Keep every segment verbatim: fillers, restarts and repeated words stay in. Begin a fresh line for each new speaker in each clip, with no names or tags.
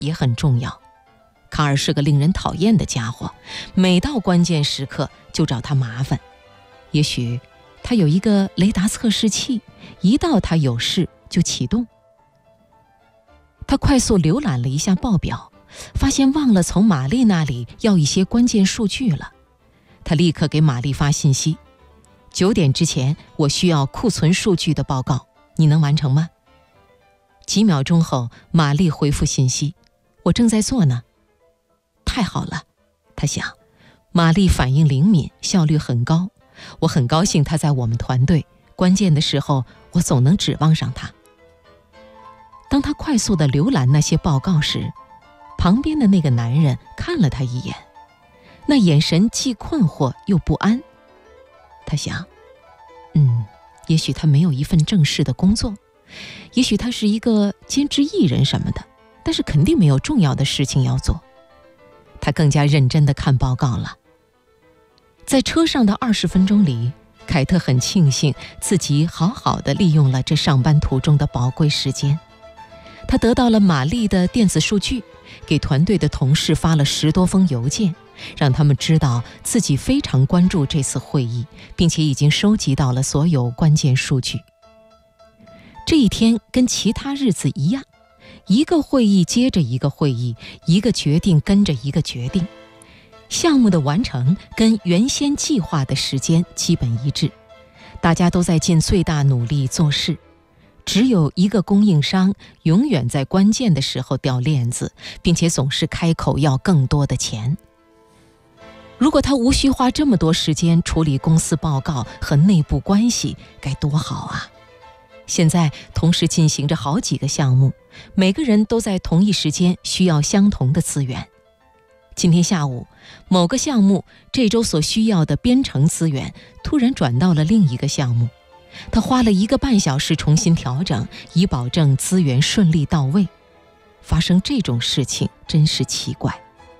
也很重要。卡尔是个令人讨厌的家伙，每到关键时刻就找他麻烦。也许他有一个雷达测试器，一到他有事就启动。他快速浏览了一下报表，发现忘了从玛丽那里要一些关键数据了。他立刻给玛丽发信息：九点之前我需要库存数据的报告，你能完成吗？几秒钟后，玛丽回复信息：我正在做呢。太好了，他想，玛丽反应灵敏，效率很高，我很高兴她在我们团队，关键的时候我总能指望上她。当他快速地浏览那些报告时，旁边的那个男人看了他一眼，那眼神既困惑又不安。他想，嗯，也许他没有一份正式的工作，也许他是一个兼职艺人什么的，但是肯定没有重要的事情要做。他更加认真地看报告了。在车上的二十分钟里，凯特很庆幸自己好好地利用了这上班途中的宝贵时间。他得到了玛丽的电子数据，给团队的同事发了十多封邮件，让他们知道自己非常关注这次会议，并且已经收集到了所有关键数据。这一天跟其他日子一样，一个会议接着一个会议，一个决定跟着一个决定。项目的完成跟原先计划的时间基本一致，大家都在尽最大努力做事。只有一个供应商永远在关键的时候掉链子，并且总是开口要更多的钱。如果他无需花这么多时间处理公司报告和内部关系，该多好啊！现在同时进行着好几个项目，每个人都在同一时间需要相同的资源。今天下午，某个项目这周所需要的编程资源突然转到了另一个项目，他花了一个半小时重新调整，以保证资源顺利到位。发生这种事情真是奇怪。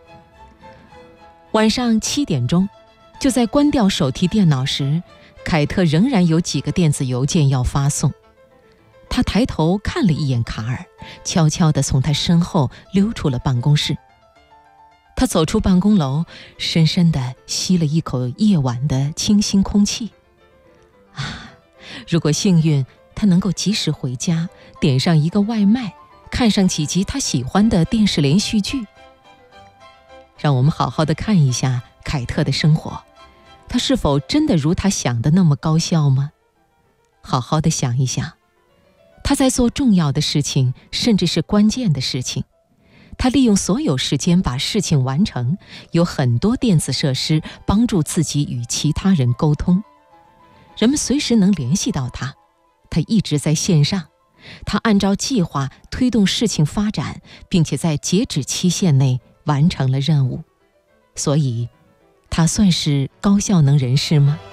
晚上七点钟，就在关掉手提电脑时，凯特仍然有几个电子邮件要发送。他抬头看了一眼卡尔，悄悄地从他身后溜出了办公室。他走出办公楼，深深地吸了一口夜晚的清新空气。啊，如果幸运，他能够及时回家，点上一个外卖，看上几集他喜欢的电视连续剧。让我们好好的看一下凯特的生活，他是否真的如他想的那么高效吗？好好的想一想，他在做重要的事情，甚至是关键的事情。他利用所有时间把事情完成，有很多电子设施帮助自己与其他人沟通。人们随时能联系到他，他一直在线上，他按照计划推动事情发展，并且在截止期限内完成了任务。所以，他算是高效能人士吗？